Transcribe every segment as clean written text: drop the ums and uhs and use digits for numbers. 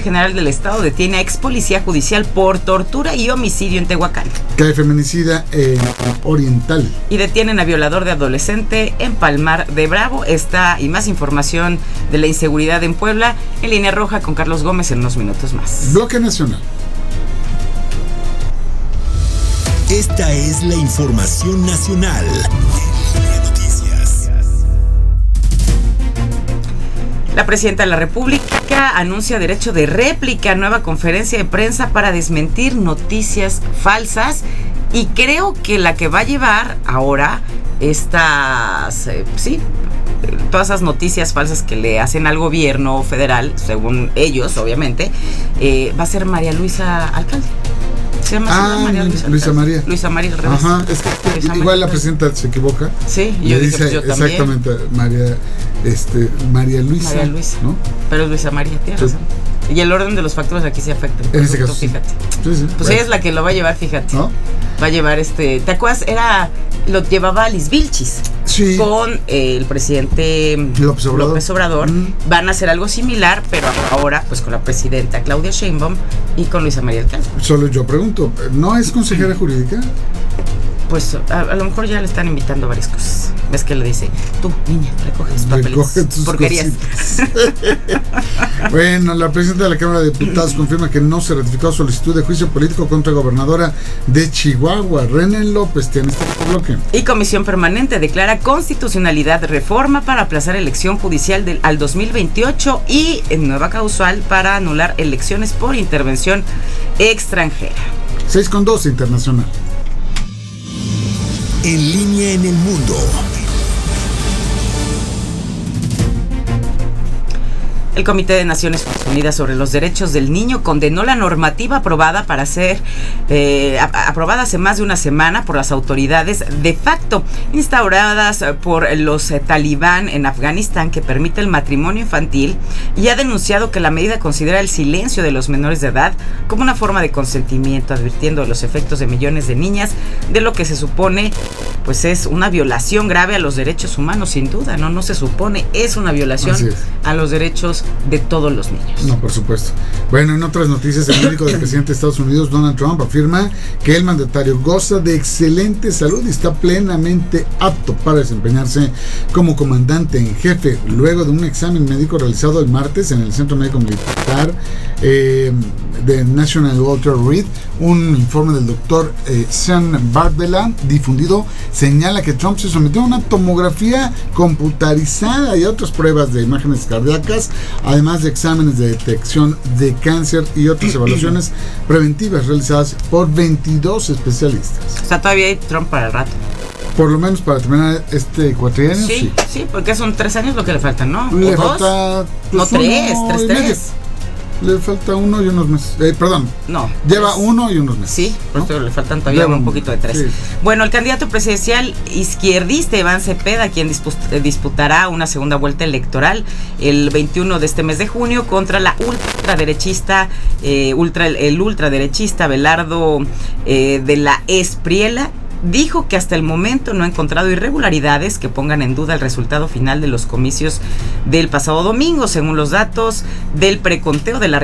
General del Estado detiene a ex policía judicial por tortura y homicidio en Tehuacán. Cae feminicida en Oriental. Y detienen a violador de adolescente en Palmar de Bravo. Esta y más información de la inseguridad en Puebla en Línea Roja con Carlos Gómez en unos minutos más. Bloque Nacional. Esta es la información nacional. Noticias. La presidenta de la República anuncia derecho de réplica, nueva conferencia de prensa para desmentir noticias falsas. Y creo que la que va a llevar ahora estas, todas esas noticias falsas que le hacen al gobierno federal, según ellos, obviamente, va a ser María Luisa Alcalde. Se llama Luisa María. Luisa María al revés. Ajá, es que igual la presidenta se equivoca. Sí, yo dije, pues yo también. Exactamente, María Luisa. María Luisa, ¿no? Pero es Luisa María, tienes razón. Y el orden de los factores aquí se afecta. En ese caso, fíjate. Sí, pues ella es la que lo va a llevar, fíjate. ¿No? Va a llevar ¿te acuerdas? Lo llevaba Liz Vilchis. Sí. Con el presidente López Obrador. Van a hacer algo similar, pero ahora pues con la presidenta Claudia Sheinbaum y con Luisa María Alcalde. Solo yo pregunto, ¿no es consejera jurídica? Pues a lo mejor ya le están invitando a varias cosas. Ves que le dice, tú, niña, recoge tus papeles, porquerías. Bueno, la presidenta de la Cámara de Diputados confirma que no se ratificó solicitud de juicio político contra la gobernadora de Chihuahua, René López. Tiene este bloque. Y Comisión Permanente declara constitucionalidad reforma para aplazar elección judicial al 2028 y nueva causal para anular elecciones por intervención extranjera. 6:12 internacional. En línea en el mundo. El Comité de Naciones Unidas sobre los Derechos del Niño condenó la normativa aprobada para ser aprobada hace más de una semana por las autoridades de facto instauradas por los talibán en Afganistán, que permite el matrimonio infantil, y ha denunciado que la medida considera el silencio de los menores de edad como una forma de consentimiento, advirtiendo de los efectos de millones de niñas, de lo que se supone pues es una violación grave a los derechos humanos, sin duda, no se supone, es una violación a los derechos de todos los niños. No, por supuesto. Bueno, en otras noticias, el médico del presidente de Estados Unidos, Donald Trump, afirma que el mandatario goza de excelente salud y está plenamente apto para desempeñarse como comandante en jefe, luego de un examen médico realizado el martes en el Centro Médico Militar de National Walter Reed. Un informe del doctor Sean Barbella difundido señala que Trump se sometió a una tomografía computarizada y a otras pruebas de imágenes cardíacas, además de exámenes de detección de cáncer y otras evaluaciones preventivas realizadas por 22 especialistas. O sea, todavía hay Trump para el rato. Por lo menos para terminar este cuatrienio. Sí, porque son 3 años lo que le faltan, ¿no? Le ¿O falta, dos? No, 3. Le falta 1 y unos meses. Perdón. No. Lleva 1 y unos meses. Sí, por eso le faltan todavía un poquito de 3. Sí. Bueno, el candidato presidencial izquierdista Iván Cepeda, quien disputará una segunda vuelta electoral el 21 de este mes de junio contra la ultraderechista, el ultraderechista Abelardo de la Espriella, dijo que hasta el momento no ha encontrado irregularidades que pongan en duda el resultado final de los comicios del pasado domingo. Según los datos del preconteo de la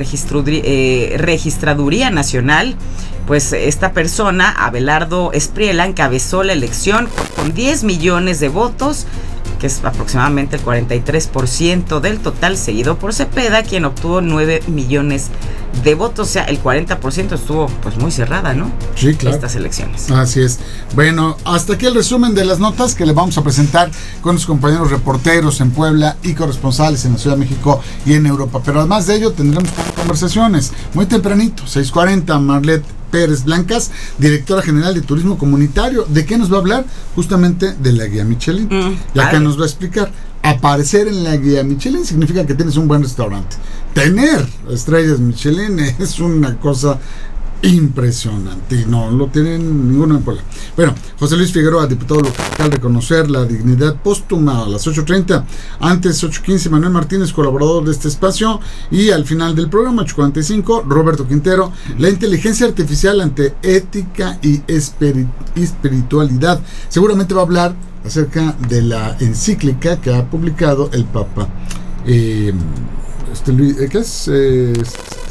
Registraduría Nacional, pues esta persona, Abelardo Espriella, encabezó la elección con 10 millones de votos, que es aproximadamente el 43% del total, seguido por Cepeda, quien obtuvo 9 millones de votos. O sea, el 40% estuvo pues muy cerrada, ¿no? Sí, claro. Estas elecciones. Así es. Bueno, hasta aquí el resumen de las notas que le vamos a presentar con los compañeros reporteros en Puebla y corresponsales en la Ciudad de México y en Europa. Pero además de ello tendremos conversaciones muy tempranito, 6:40, Marlet Pérez Blancas, directora general de Turismo Comunitario. ¿De qué nos va a hablar? Justamente de la guía Michelin. Ya que nos va a explicar. Aparecer en la guía Michelin significa que tienes un buen restaurante. Tener estrellas Michelin es una cosa impresionante y no lo tienen ninguno en Puebla. Bueno, José Luis Figueroa, diputado local, reconocer la dignidad póstuma a las 8:30. Antes 8:15, Manuel Martínez, colaborador de este espacio, y al final del programa 8:45, Roberto Quintero, la inteligencia artificial ante ética y espiritualidad. Seguramente va a hablar acerca de la encíclica que ha publicado el Papa. ¿Qué es?